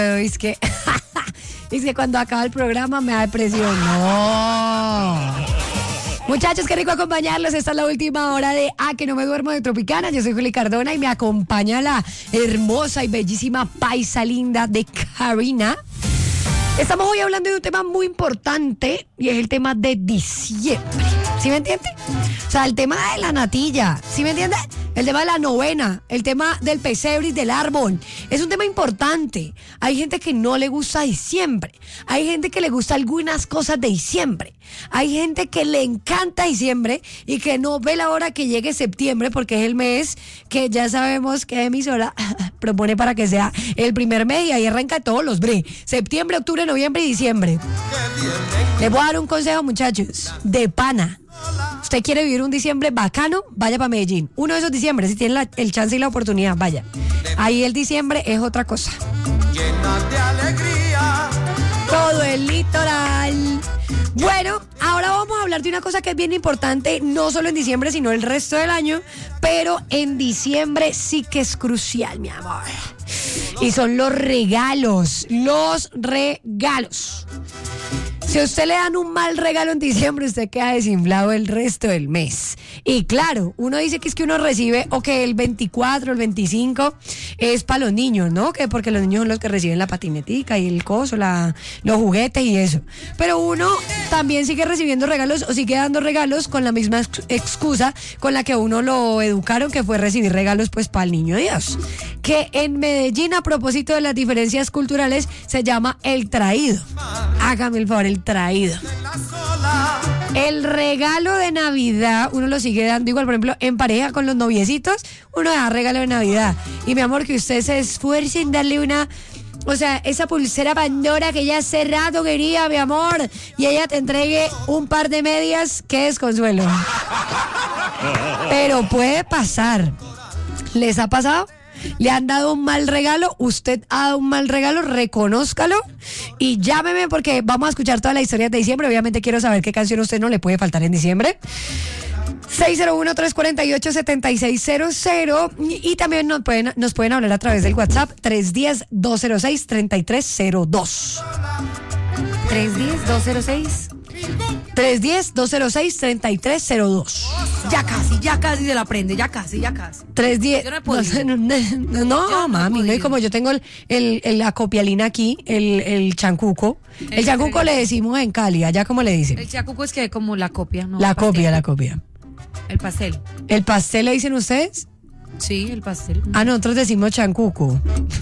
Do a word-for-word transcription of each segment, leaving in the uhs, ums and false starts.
Es que, es que cuando acaba el programa me da depresión. No. Muchachos, qué rico acompañarlos. Esta es la última hora de A que no me duermo de Tropicana. Yo soy Juli Cardona y me acompaña la hermosa y bellísima paisa linda de Karina. Estamos hoy hablando de un tema muy importante y es el tema de diciembre. ¿Sí me entiende? O sea, el tema de la natilla. ¿Sí me entiende? El tema de la novena, el tema del pesebre y del árbol. Es un tema importante. Hay gente que no le gusta diciembre. Hay gente que le gusta algunas cosas de diciembre. Hay gente que le encanta diciembre y que no ve la hora que llegue septiembre porque es el mes que ya sabemos que emisora propone para que sea el primer mes y ahí arranca todos los bre. Septiembre, octubre, noviembre y diciembre. Les voy a dar un consejo, muchachos, de pana. Usted quiere vivir un diciembre bacano, vaya para Medellín. Uno de esos diciembre, si tiene la, el chance y la oportunidad, vaya. Ahí el diciembre es otra cosa. Llena de alegría. Todo el litoral. Bueno, ahora vamos a hablar de una cosa que es bien importante, no solo en diciembre, sino el resto del año, pero en diciembre sí que es crucial, mi amor. Y son los regalos, los regalos. Si a usted le dan un mal regalo en diciembre, usted queda desinflado el resto del mes. Y claro, uno dice que es que uno recibe, o que el veinticuatro, el veinticinco es para los niños, ¿no? Que porque los niños son los que reciben la patinetica y el coso, la, los juguetes y eso. Pero uno también sigue recibiendo regalos o sigue dando regalos con la misma excusa con la que uno lo educaron, que fue recibir regalos pues para el niño Dios. Que en Medellín, a propósito de las diferencias culturales, se llama el traído. Hágame el favor, el traído. El regalo de Navidad uno lo sigue dando igual, por ejemplo, en pareja con los noviecitos, uno da regalo de Navidad. Y mi amor, que usted se esfuerce en darle una, o sea, esa pulsera Pandora que ella hace rato quería, mi amor, y ella te entregue un par de medias, qué desconsuelo. Pero puede pasar. ¿Les ha pasado? ¿Le han dado un mal regalo? ¿Usted ha dado un mal regalo? Reconózcalo y llámeme porque vamos a escuchar toda la historia de diciembre. Obviamente quiero saber qué canción a usted no le puede faltar en diciembre. seis cero uno, tres cuatro ocho, siete seis cero cero y también nos pueden, nos pueden hablar a través del WhatsApp tres uno cero, dos cero seis, tres tres cero dos. tres uno cero, dos cero seis tres uno cero, dos cero seis, tres tres cero dos. Ya casi, ya casi se la aprende, ya casi, ya casi. tres diez. Yo no he podido. No, no, no, no mami, no, y como yo tengo el, el, el, la copialina aquí, el, el chancuco. El, el chancuco el, le decimos en Cali, allá como le dicen. El chancuco es que como la copia, ¿no? La copia, la copia. El pastel. ¿El pastel le dicen ustedes? Sí, el pastel. Ah, nosotros decimos chancuco.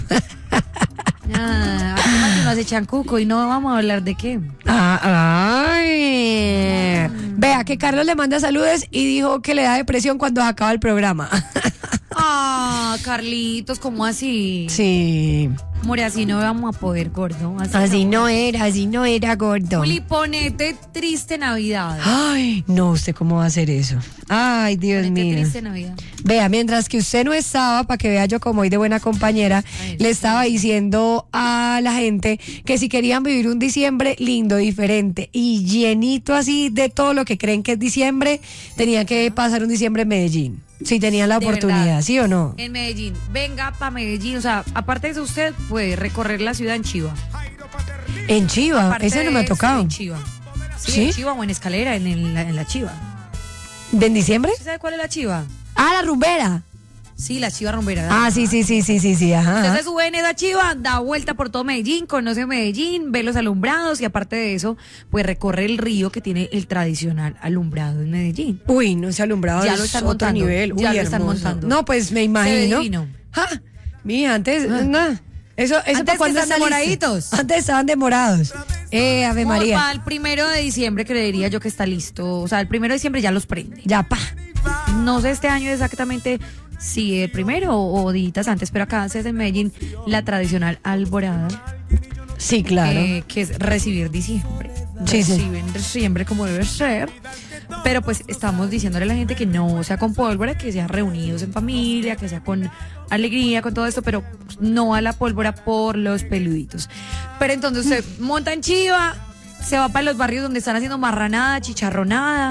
Ah, aquí no hace chancuco y no vamos a hablar de qué. Ah, ay. Mm. Vea que Carlos le manda saludos y dijo que le da depresión cuando acaba el programa. Ah, Carlitos, ¿cómo así? Sí. More, así no vamos a poder, gordo. Así, así no. no era, así no era, gordo. Juli, ponete triste Navidad. Ay, no, ¿usted cómo va a hacer eso? Ay, Dios ponete mío. Triste Navidad. Vea, mientras que usted no estaba, para que vea yo como hoy de buena compañera, Ay, le estaba diciendo a la gente que si querían vivir un diciembre lindo, diferente y llenito así de todo lo que creen que es diciembre, tenían que pasar un diciembre en Medellín. Si tenían la oportunidad, verdad. ¿Sí o no? En Medellín, venga para Medellín, o sea, aparte de eso usted puede recorrer la ciudad en Chiva. ¿En Chiva? Aparte ese no me ha tocado. En Chiva. Sí, ¿Sí? En Chiva o en Escalera, en, el, en la Chiva. ¿De en diciembre? ¿Usted sabe cuál es la Chiva? Ah, la rumbera. Sí, la Chiva rumbera. Ah, sí, sí, sí, sí, sí, sí, ajá. Usted se sube en esa Chiva, da vuelta por todo Medellín, conoce Medellín, ve los alumbrados y aparte de eso, pues recorre el río que tiene el tradicional alumbrado en Medellín. Uy, no, ese alumbrado ya es lo están otro montando, nivel. Uy, ya lo hermoso. están montando. No, pues me imagino. Se ve divino. Ja, mira, antes, ah. nada. Eso, eso antes cuando estaban demoraditos. Antes estaban demorados. Eh, Ave María. Para el primero de diciembre creería yo que está listo. O sea, el primero de diciembre ya los prende. Ya, pa. No sé este año exactamente si el primero o, o días antes, pero acá se hace en Medellín la tradicional alborada. Sí, claro. Eh, que es recibir diciembre. Sí, Reciben sí. diciembre como debe ser. Pero pues estamos diciéndole a la gente que no sea con pólvora, que sea reunidos en familia, que sea con alegría, con todo esto, pero no a la pólvora por los peluditos. Pero entonces se monta en Chiva, se va para los barrios donde están haciendo marranada, chicharronada,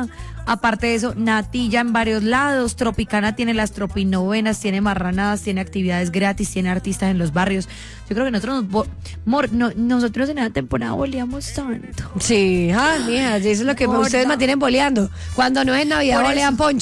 Aparte de eso, natilla en varios lados, Tropicana tiene las tropinovenas, tiene marranadas, tiene actividades gratis, tiene artistas en los barrios. Yo creo que nosotros nos, mor, no, nosotros en esa temporada boleamos tanto. Sí, ah, mija, eso es lo que Gorda. ustedes mantienen boleando. Cuando no es Navidad, Por bolean eso. ponche.